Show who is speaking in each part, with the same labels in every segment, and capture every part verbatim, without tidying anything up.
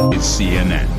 Speaker 1: C N N.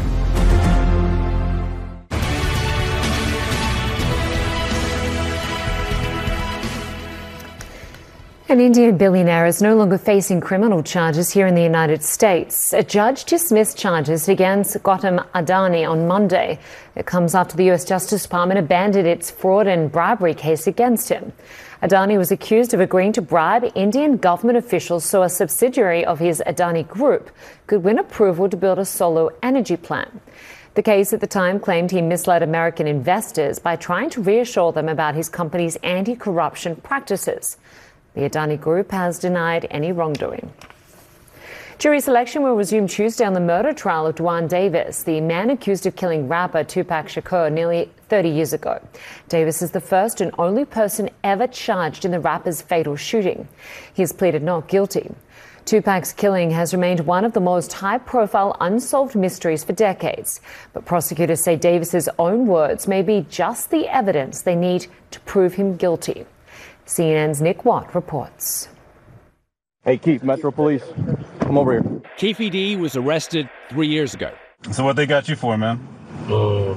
Speaker 2: An Indian billionaire is no longer facing criminal charges here in the United States. A judge dismissed charges against Gautam Adani on Monday. It comes after the U S Justice Department abandoned its fraud and bribery case against him. Adani was accused of agreeing to bribe Indian government officials so a subsidiary of his Adani Group could win approval to build a solar energy plant. The case at the time claimed he misled American investors by trying to reassure them about his company's anti-corruption practices. The Adani Group has denied any wrongdoing. Jury selection will resume Tuesday on the murder trial of Duane Davis, the man accused of killing rapper Tupac Shakur nearly thirty years ago. Davis is the first and only person ever charged in the rapper's fatal shooting. He has pleaded not guilty. Tupac's killing has remained one of the most high-profile unsolved mysteries for decades. But prosecutors say Davis's own words may be just the evidence they need to prove him guilty. C N N's Nick Watt reports.
Speaker 3: Hey, Keith, Metro Police, come over here.
Speaker 4: Keefe D was arrested three years ago.
Speaker 5: So what they got you for, man?
Speaker 6: Uh, oh,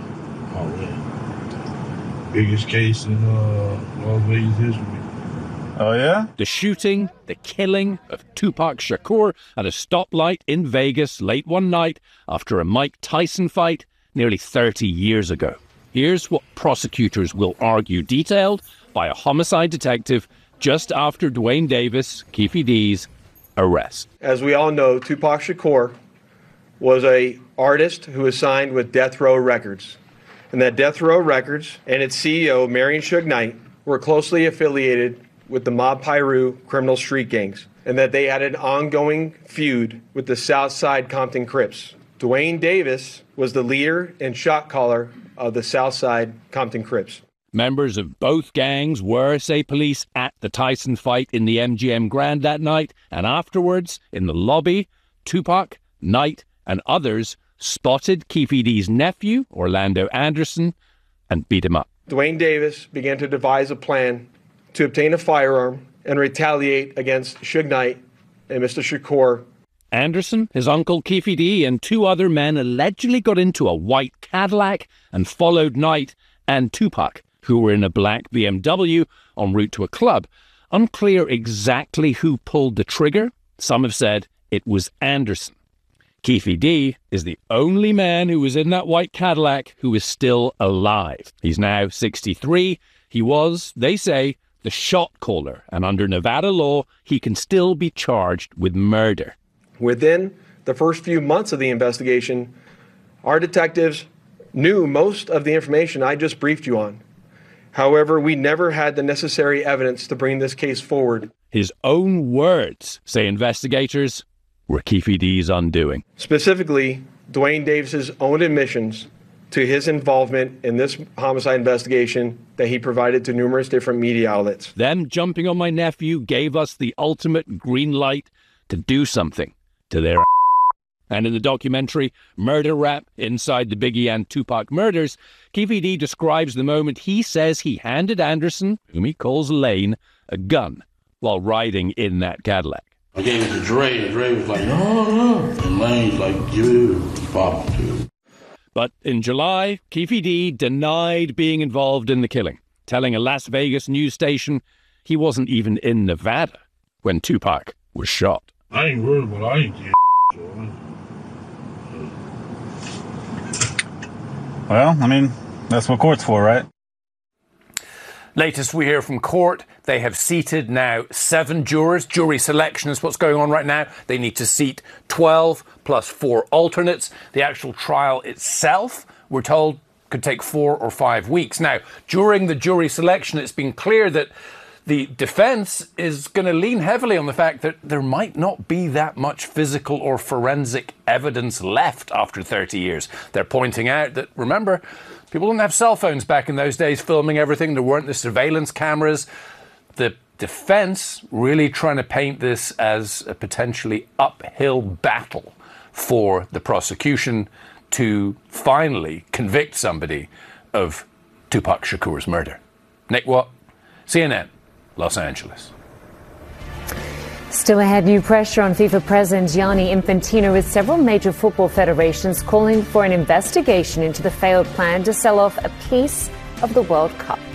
Speaker 6: man. Biggest case in uh, Las Vegas history.
Speaker 5: Oh, yeah?
Speaker 4: The shooting, the killing of Tupac Shakur at a stoplight in Vegas late one night after a Mike Tyson fight nearly thirty years ago. Here's what prosecutors will argue, detailed by a homicide detective just after Duane Davis, Keefe D's, arrest.
Speaker 7: As we all know, Tupac Shakur was a artist who was signed with Death Row Records. And that Death Row Records and its C E O, Marion Suge Knight, were closely affiliated with the Mob Piru criminal street gangs, and that they had an ongoing feud with the Southside Compton Crips. Duane Davis was the leader and shot caller of the Southside Compton Crips.
Speaker 4: Members of both gangs were, say police, at the Tyson fight in the M G M Grand that night, and afterwards, in the lobby, Tupac, Knight, and others spotted Keefe D's nephew, Orlando Anderson, and beat him up.
Speaker 7: Duane Davis began to devise a plan to obtain a firearm and retaliate against Suge Knight and Mister Shakur.
Speaker 4: Anderson, his uncle Keefe D, and two other men allegedly got into a white Cadillac and followed Knight and Tupac, who were in a black B M W en route to a club. Unclear exactly who pulled the trigger. Some have said it was Anderson. Keefe D is the only man who was in that white Cadillac who is still alive. He's now sixty-three. He was, they say, the shot caller, and under Nevada law, he can still be charged with murder.
Speaker 7: Within the first few months of the investigation, our detectives knew most of the information I just briefed you on. However, we never had the necessary evidence to bring this case forward.
Speaker 4: His own words, say investigators, were Keefe D's undoing.
Speaker 7: Specifically, Duane Davis's own admissions to his involvement in this homicide investigation that he provided to numerous different media outlets.
Speaker 4: Them jumping on my nephew gave us the ultimate green light to do something to their And in the documentary Murder Rap, Inside the Biggie and Tupac Murders, Keefe D describes the moment he says he handed Anderson, whom he calls Lane, a gun while riding in that Cadillac.
Speaker 6: I gave it to Dre, and Dre was like, no, no. And Lane's like, give it to Pop, too.
Speaker 4: But in July, Keefe D denied being involved in the killing, telling a Las Vegas news station he wasn't even in Nevada when Tupac was shot.
Speaker 6: I ain't worried about I ain't getting so.
Speaker 5: Well, I mean, that's what court's for, right?
Speaker 8: Latest we hear from court, they have seated now seven jurors. Jury selection is what's going on right now. They need to seat twelve plus four alternates. The actual trial itself, we're told, could take four or five weeks. Now, during the jury selection, it's been clear that the defense is going to lean heavily on the fact that there might not be that much physical or forensic evidence left after thirty years. They're pointing out that, remember, people didn't have cell phones back in those days filming everything. There weren't the surveillance cameras. The defense really trying to paint this as a potentially uphill battle for the prosecution to finally convict somebody of Tupac Shakur's murder. Nick Watt, C N N, Los Angeles.
Speaker 2: Still ahead, new pressure on FIFA President Gianni Infantino, with several major football federations calling for an investigation into the failed plan to sell off a piece of the World Cup.